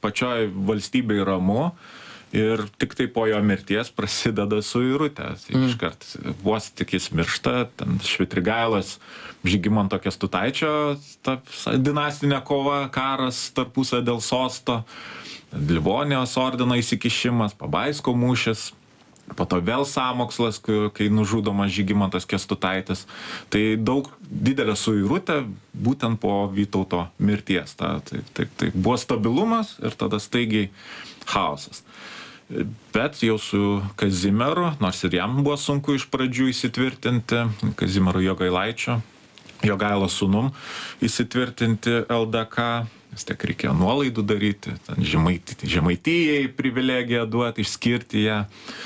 pačioj valstybėj ramu. Ir tik tai po jo mirties prasideda suirutė. Iškart vos tik jis miršta, ten Švitrigailos, Žygimanto Kęstutaičio dinastinė kova, karas tarpusavy dėl sosto, Livonijos ordino įsikišimas, Pabaisko mūšis, po to vėl sąmokslas, kai nužudomas Žygimantas Kęstutaitis. Tai daug didelė suirutė būtent po Vytauto mirties. Tai buvo stabilumas ir tada staigiai chaosas. Bet jau su Kazimieru, nors ir jam buvo sunku iš pradžių įsitvirtinti, Kazimiero Jogailos sūnum įsitvirtinti LDK, vis tiek reikėjo nuolaidų daryti, Žemaitijai privilegiją duoti, išskirti ją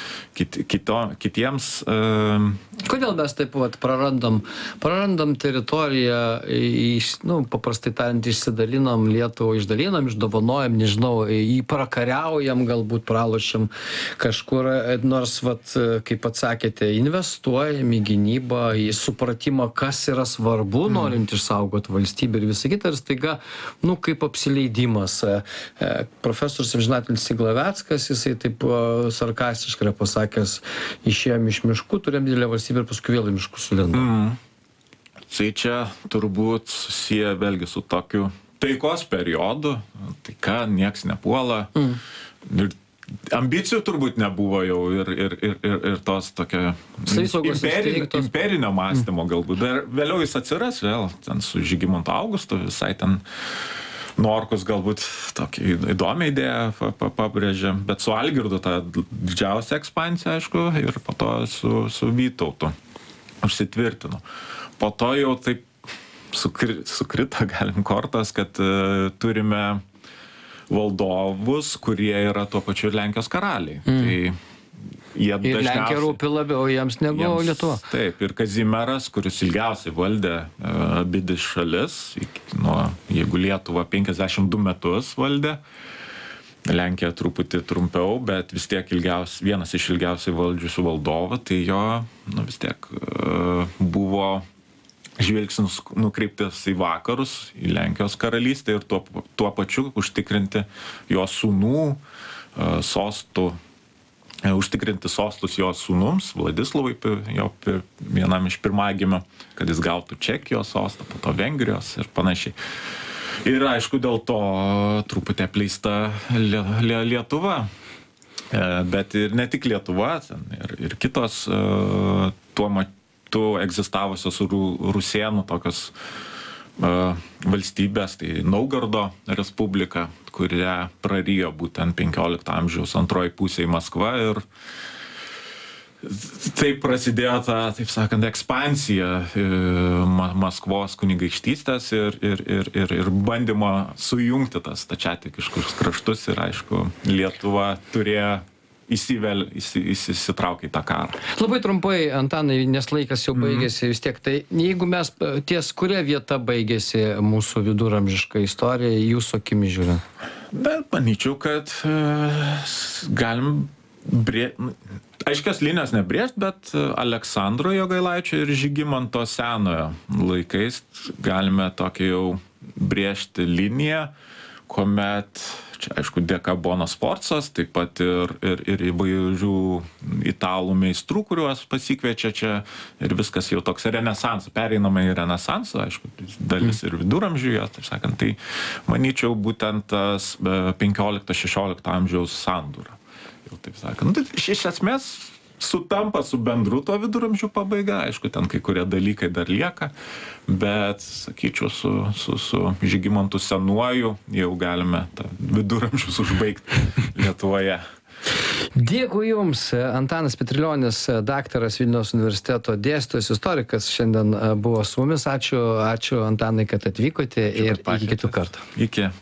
kitiems. Kodėl mes taip pat prarandam teritoriją, paprastai tariant, išsidalinam Lietuvą, išdalinam, išdovanojam, nežinau, prakariaujam, galbūt pralošiam kažkur, nors, kaip atsakėte, investuojam į gynybą, į supratimą, kas yra svarbu, norint išsaugoti valstybę ir visą kitą, ir staiga, kaip apsileidimas. Profesorius amžinatilsį Siglaveckas, jisai taip sarkastiškai yra pasakęs, išėjom iš miškų, turėjom didelę valstybę ir paskui vėl į miškų sulindom. Tai čia turbūt susiję vėlgi su tokiu taikos periodu, taika, nieks nepuola. Ir ambicijų turbūt nebuvo jau ir tos tokio imperinio mąstymo galbūt. Dar vėliau jis atsiras vėl ten su Žygimantu Augustu, visai ten Norkus galbūt tokį įdomią idėją pabrėžė, bet su Algirdu tą didžiausią ekspansiją, aišku, ir po to su Vytautu užsitvirtino. Po to jau taip sukrito, galim kortas, kad turime valdovus, kurie yra tuo pačiu ir Lenkijos karaliai. Ir Lenkija rūpi labiau jiems negu Lietuva. Taip, ir Kazimieras, kuris ilgiausiai valdė abi šalis, jeigu Lietuva 52 metus valdė, Lenkija truputį trumpiau, bet vis tiek vienas iš ilgiausiai valdžiusių valdovų, tai jo vis tiek buvo žvilgsnis nukreiptas į vakarus, į Lenkijos karalystę ir tuo pačiu užtikrinti jo sūnų sostų, užtikrinti sostus jo sūnums, Vladislavui, vienam iš pirmagimio, kad jis gautų Čekijos sostą, po to Vengrijos ir panašiai. Ir aišku, dėl to truputį apleista Lietuva. Bet ir ne tik Lietuva, ir kitos tuo metu egzistavusios rusėnų tokios valstybės, tai Naugardo Respublika, kurią prarijo būtent 15 amžiaus antroji pusė į Maskvą ir taip prasidėjo ta, taip sakant, ekspansija Maskvos kunigaikštystės ir bandymo sujungti tas stačiatikiškus kraštus ir aišku, Lietuva turėjo įsitraukė į tą karą. Labai trumpai, Antanai, nes laikas jau baigėsi vis tiek, tai jeigu mes ties kuria vieta baigėsi mūsų viduramžiška istorija, jūsų akimis žiūrint? Bet manyčiau, kad galim aiškias linijas nebrėžt, bet Aleksandro Jogailaičio ir Žygimanto Senojo laikais galime tokį jau brėžti liniją, kuomet čia, aišku, dėka Bono Sforcos, taip pat ir įvairių italų meistrų, kuriuos pasikviečia čia ir viskas jau toks renesansas, pereinama į renesansą, aišku, dalis ir viduramžių, taip sakant, tai manyčiau būtent tas 15-16 amžiaus sandūra. Jau taip sakant, iš esmės sutampa su bendru to viduramžių pabaiga, aišku, ten kai kurie dalykai dar lieka, bet, sakyčiau, su Žygimantu Senuoju jau galime tą viduramžius užbaigti Lietuvoje. Dėkui Jums, Antanas Petrilionis, daktaras Vilniaus universiteto dėstytojas, istorikas, šiandien buvo su mumis. Ačiū Antanai, kad atvykote ir iki kitų kartų. Iki.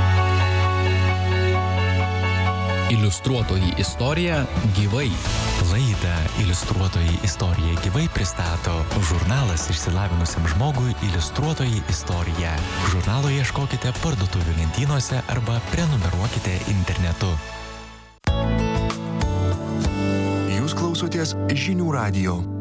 Iliustruotoji istorija gyvai. Laidą Iliustruotoji istorija gyvai pristato žurnalas išsilavinusiam žmogui Iliustruotoji istorija. Žurnalo ieškokite parduotuvių lentynose arba prenumeruokite internetu. Jūs klausotės Žinių radijo.